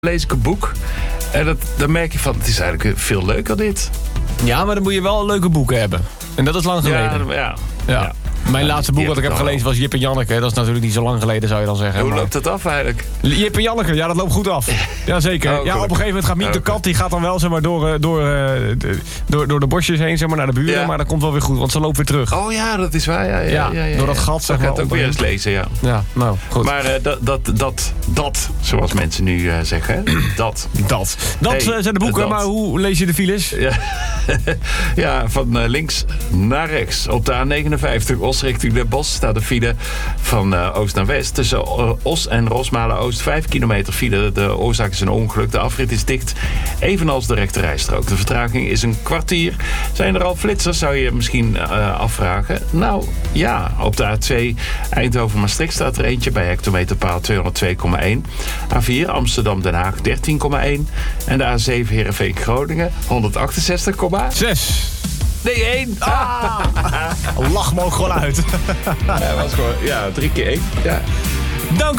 lees ik een boek. En dan merk je van, het is eigenlijk veel leuker dit. Ja, maar dan moet je wel leuke boeken hebben. En dat is lang geleden. Ja. Mijn laatste boek wat ik heb gelezen was Jip en Janneke. Dat is natuurlijk niet zo lang geleden, zou je dan zeggen. Hoe loopt dat af eigenlijk? Jip en Janneke, ja, dat loopt goed af. Jazeker. Oh, ja, op een gegeven moment gaat Miek de kat, die gaat dan wel zeg maar, door de bosjes heen, zeg maar, naar de buren. Ja. Maar dat komt wel weer goed, want ze loopt weer terug. Oh ja, dat is waar. Ja. Door dat gat, zeg maar. Ik ga het ook weer eens lezen, ja. Ja, nou, goed. Maar dat, zoals mensen nu zeggen, Dat zijn de boeken, maar hoe lees je de files? Ja, van links naar rechts. Op de A59, Os richting Den Bosch, staat de file van oost naar west. Tussen Os en Rosmalen-Oost 5 kilometer file. De oorzaak is een ongeluk. De afrit is dicht, evenals de rechterrijstrook. De vertraging is een kwartier. Zijn er al flitsers, zou je misschien afvragen? Nou, ja. Op de A2 Eindhoven-Maastricht staat er eentje bij hectometerpaal 202,1. A4 Amsterdam-Den Haag 13,1. En de A7 Heerenveen-Groningen 168,6. Nee, 1. Lach me ook gewoon uit. Ja, was gewoon 3 keer 1. Ja. Dank u.